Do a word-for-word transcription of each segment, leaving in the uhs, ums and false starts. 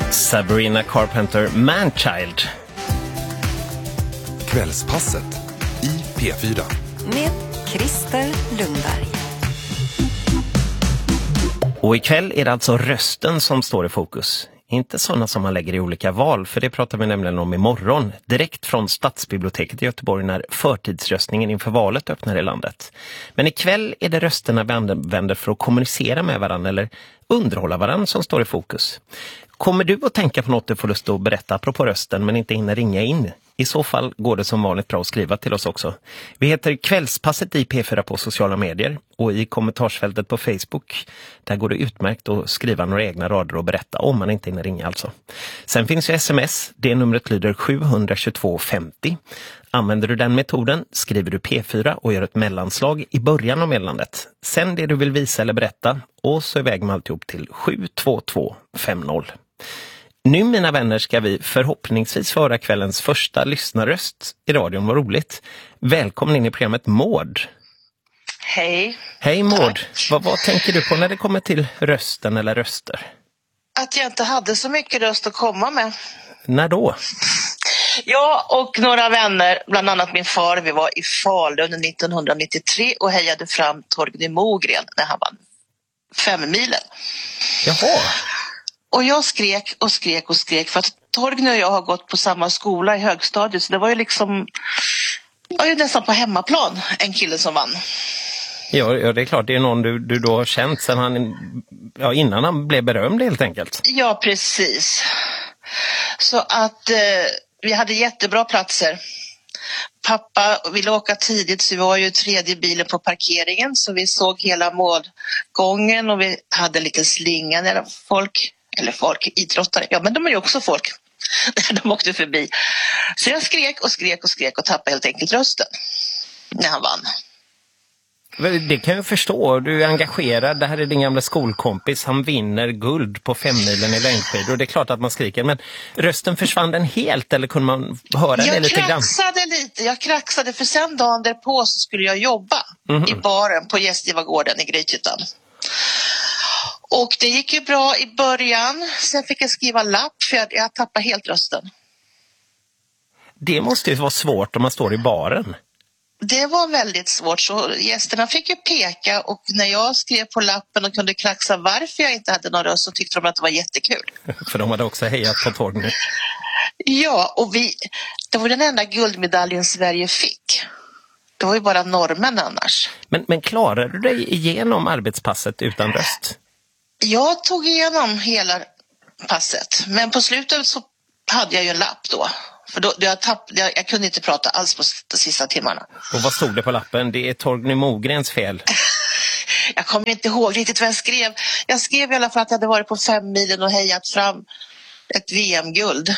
Sabrina Carpenter, Manchild. Kvällspasset i P fyra. Med Christer Lundberg. Och ikväll är det alltså rösten som står i fokus. Inte sådana som man lägger i olika val, för det pratar vi nämligen om imorgon. Direkt från Stadsbiblioteket i Göteborg när förtidsröstningen inför valet öppnar i landet. Men ikväll är det rösterna vi använder för att kommunicera med varandra eller underhålla varandra som står i fokus. Kommer du att tänka på något du får lust att berätta apropå rösten men inte hinna ringa in? I så fall går det som vanligt bra att skriva till oss också. Vi heter Kvällspasset i P fyra på sociala medier och i kommentarsfältet på Facebook. Där går det utmärkt att skriva några egna rader och berätta om man inte hinner ringa alltså. Sen finns ju sms, det numret lyder sju två två femtio. Använder du den metoden skriver du P fyra och gör ett mellanslag i början av meddelandet. Sen det du vill visa eller berätta och så iväg med alltihop till sju två två fem noll. Nu mina vänner ska vi förhoppningsvis föra kvällens första lyssnarröst i radion. Vad roligt. Välkommen in i programmet Maud. Hej. Hej Maud. Vad, vad tänker du på när det kommer till rösten eller röster? Att jag inte hade så mycket röst att komma med. När då? Jag och några vänner, bland annat min far, vi var i Falun nittonhundranittiotre och hejade fram Torgny Mogren när han vann fem milen. Jaha. Och jag skrek och skrek och skrek för att Torgny och jag har gått på samma skola i högstadiet, så det var ju liksom var ju nästan på hemmaplan en kille som vann. Ja, ja det är klart, det är någon du, du då har känt sedan han, ja, innan han blev berömd helt enkelt. Ja, precis. Så att eh, vi hade jättebra platser. Pappa ville åka tidigt så vi var ju tredje bilen på parkeringen så vi såg hela målgången och vi hade en liten slinga när folk, eller folk, idrottare, ja men de är ju också folk, när de åkte förbi. Så jag skrek och skrek och skrek och tappade helt enkelt rösten när han vann. Det kan jag förstå, du är engagerad, det här är din gamla skolkompis, han vinner guld på femmilen i längdskidor och det är klart att man skriker, men rösten försvann den helt eller kunde man höra jag det lite grann? Jag kraxade lite, jag kraxade för sen dagen därpå så skulle jag jobba mm-hmm. i baren på Gästgivargården i Grythyttan. Och det gick ju bra i början, sen fick jag skriva lapp för jag, jag tappade helt rösten. Det måste ju vara svårt om man står i baren. Det var väldigt svårt, så gästerna fick ju peka och när jag skrev på lappen och kunde kraxa varför jag inte hade någon röst så tyckte de att det var jättekul. För de hade också hejat på Torgny. Ja, och vi, det var den enda guldmedaljen Sverige fick. Det var ju bara normen annars. Men, men klarade du dig igenom arbetspasset utan röst? Jag tog igenom hela passet, men på slutet så hade jag ju en lapp då. För då, jag, tapp, jag, jag kunde inte prata alls på de sista timmarna. Och vad stod det på lappen? Det är Torgny Mogrens fel. Jag kommer inte ihåg riktigt vad jag skrev. Jag skrev i alla fall att jag hade varit på fem milen och hejat fram ett V M-guld.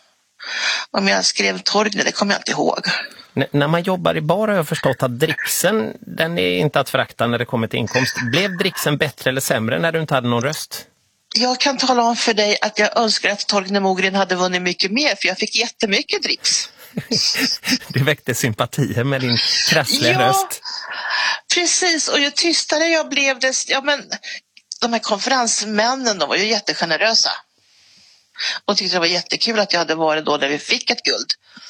Om jag skrev Torgny, det kommer jag inte ihåg. N- när man jobbar i bar har jag förstått att dricksen, den är inte att förakta när det kommer till inkomst. Blev dricksen bättre eller sämre när du inte hade någon röst? Jag kan tala om för dig att jag önskar att Torgny Mogren hade vunnit mycket mer för jag fick jättemycket dricks. Du väckte sympatier med din krassliga ja, röst. Precis, och ju tystare jag blev dess, ja men de här konferensmännen, de var ju jättegenerösa. Och tyckte det var jättekul att jag hade varit då när vi fick ett guld.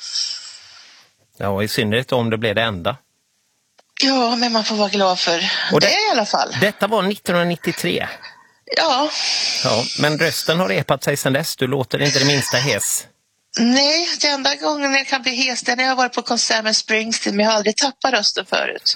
Ja, i synnerhet om det blev det enda. Ja, men man får vara glad för och det, det i alla fall. Detta var nittonhundranittiotre. Ja. Ja, men rösten har repat sig sedan dess. Du låter inte det minsta hes. Nej, det enda gången jag kan bli hes är när jag har varit på konsert med Springsteen, men jag har aldrig tappat rösten förut.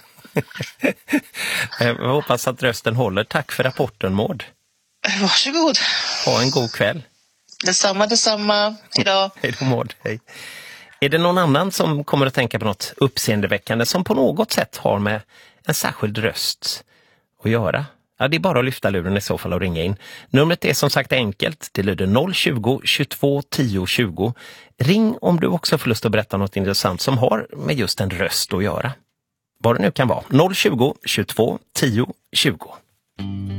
Jag hoppas att rösten håller. Tack för rapporten, Maud. Varsågod. Ha en god kväll. Detsamma, detsamma. Idag. Hej då, Maud. Hej. Är det någon annan som kommer att tänka på något uppseendeväckande som på något sätt har med en särskild röst att göra? Ja, det är bara att lyfta luren i så fall och ringa in. Numret är som sagt enkelt. Det lyder noll tjugo, tjugotvå, tio, tjugo. Ring om du också får lust att berätta något intressant som har med just en röst att göra. Vad det nu kan vara. noll tjugo, tjugotvå, tio, tjugo.